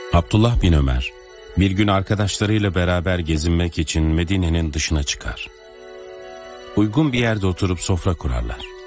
Abdullah bin Ömer bir gün arkadaşlarıyla beraber gezinmek için Medine'nin dışına çıkar. Uygun bir yerde oturup sofra kurarlar.